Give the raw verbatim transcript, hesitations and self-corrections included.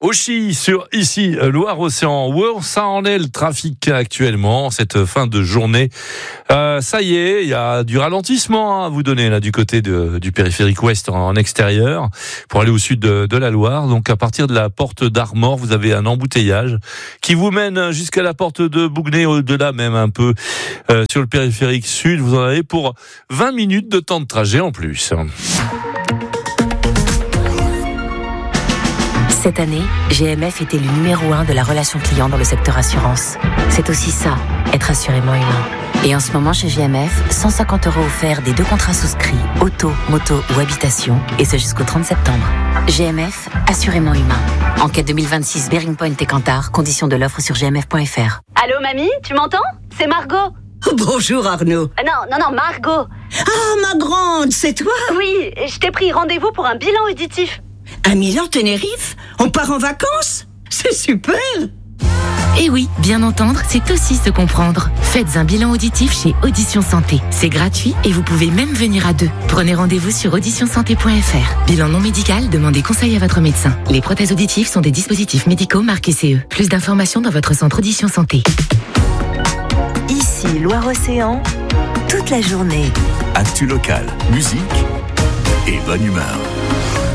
Auchy sur ici Loire-Océan. Où ça en est le trafic actuellement cette fin de journée? euh, Ça y est, il y a du ralentissement à vous donner là du côté de, du périphérique ouest en, en extérieur pour aller au sud de, de la Loire. Donc à partir de la porte d'Armor, vous avez un embouteillage qui vous mène jusqu'à la porte de Bougnay, au-delà même un peu euh, sur le périphérique sud. Vous en avez pour vingt minutes de temps de trajet en plus. Cette année, G M F était le numéro un de la relation client dans le secteur assurance. C'est aussi ça, être assurément humain. Et en ce moment, chez G M F, cent cinquante euros offerts des deux contrats souscrits, auto, moto ou habitation, et ce jusqu'au trente septembre. G M F, assurément humain. Enquête deux mille vingt-six, Bearing Point et Kantar, conditions de l'offre sur g m f point f r. Allô, mamie, tu m'entends? C'est Margot. Bonjour Arnaud. Ah non, non, non, Margot. Ah, ma grande, c'est toi? Oui, je t'ai pris rendez-vous pour un bilan auditif. À Milan-Tenerife? On part en vacances? C'est super! Et oui, bien entendre, c'est aussi se comprendre. Faites un bilan auditif chez Audition Santé. C'est gratuit et vous pouvez même venir à deux. Prenez rendez-vous sur audition santé point f r. Bilan non médical, demandez conseil à votre médecin. Les prothèses auditives sont des dispositifs médicaux marqués C E. Plus d'informations dans votre centre Audition Santé. Ici, Loire-Océan, toute la journée. Actu local, musique et bonne humeur.